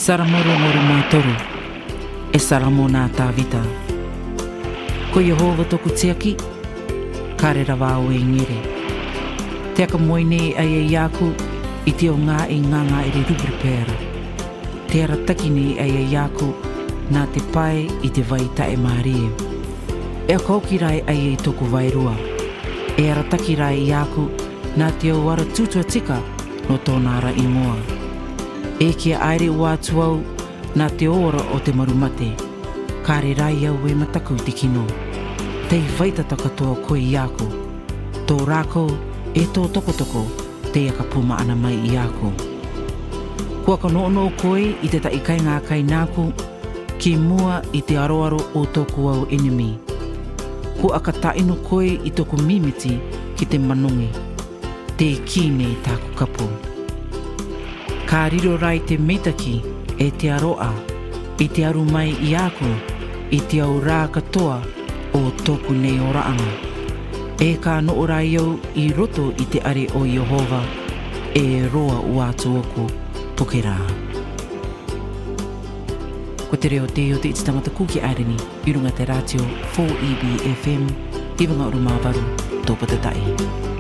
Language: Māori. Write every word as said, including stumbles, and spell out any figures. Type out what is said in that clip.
Saramoro moro mātoru, e saramo nā tāwita. Ko Yehova toku tiaki, kare rawa o e ngere. Te aka moine ai e iaku, i te o ngā e nganga e re rubri pēra. Te ara takini ai e iaku, nā te pai i te vai tae mārie. E a kaukirai ai e toku vairua. E ara takirai i aku, nā te au ara tutua tika no tōna ara i moa. E kia aere ua atuau, nā te ora o te marumate. Kāre rai au e mataku te kino. Tei vaitata katoa koe i ako. Tō rākou e tō tokotoko, te aka puma ana mai i ako. Kua ka noono koe i te taikai ngā kai nāku, ki mua i te aroaro o tōku au enemy. Kua ka taino koe i tōku mimiti ki te manongi. Te kine i tāku kapu. Ka riro rai te meitaki e te aroa, i te aru mai i ako, i te au rā katoa o tōku nei o raanga. E ka noo rai au i roto i te are o Yehova, e roa ua atu oku toke rā. Ko te reo te o te iti tangata kuki aireni, i runga te ratio four E B F M, i wanga uru māwaru, tōpata tai.